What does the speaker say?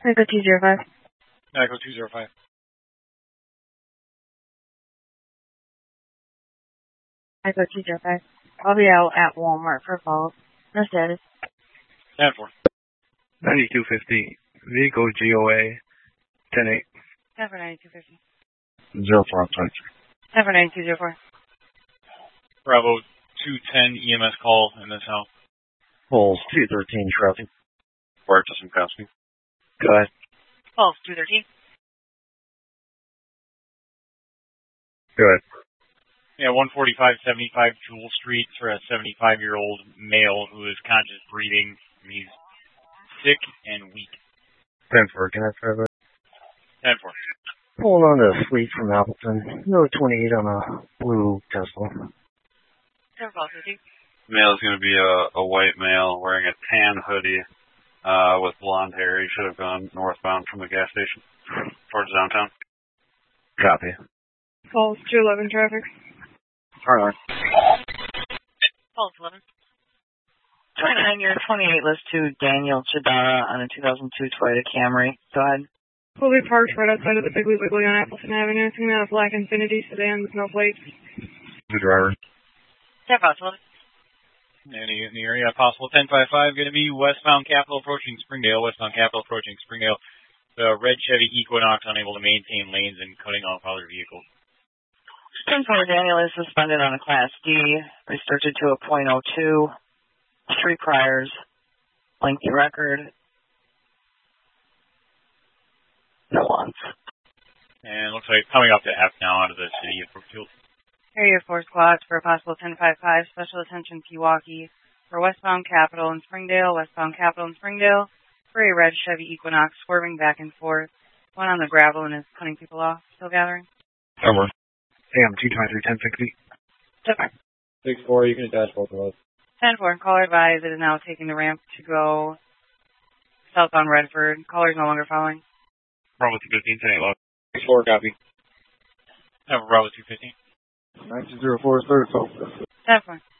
Echo 205. Echo 205. Echo 205. I'll be out at Walmart for calls. No status. 10-4. 9250. Vehicle GOA 10-8. 10 for 9250. 04 outside. 10 for 9204. Bravo 210 EMS call in this house. Pulse 213 traffic. Where to Simkowski. Go ahead. Pulse 213. Go ahead. Yeah, 14575 Jewel Street for a 75-year-old male who is conscious breathing. He's sick and weak. 10-4. Can I try that? 10-4. Pulling on the fleet from Appleton. No 28 on a blue Tesla. 10 for 50. Male is going to be a white male wearing a tan hoodie with blonde hair. He should have gone northbound from the gas station towards downtown. Copy. Pulse 211 traffic. Alright. Pulse 11. 29-year 28 list to Daniel Chidara on a 2002 Toyota Camry. Go ahead. Fully parked right outside of the Piggly Wiggly on Appleton Avenue. It's a black Infiniti sedan with no plates. The driver. 10 for 11. Any in the area, possible 1055, going to be westbound Capitol approaching Springdale, westbound Capitol approaching Springdale. The red Chevy Equinox unable to maintain lanes and cutting off other vehicles. 10 for Daniel is suspended on a Class D, restricted to a .02, 3 priors, lengthy record, no ones. And looks like coming up to F now out of the city of Brookfield. Area 4 squads for a possible 1055, special attention Pewaukee for westbound Capitol and Springdale, westbound Capitol and Springdale, for a red Chevy Equinox swerving back and forth. One on the gravel and is cutting people off. Still gathering. Over. AM 223 1060. 6-4, you can attach both of those. 10-4, caller advised it is now taking the ramp to go southbound Redford. Caller is no longer following. Bravo 215, 10-8 log. 6-4, copy. Bravo 215. 9204 is third, so. 10-4.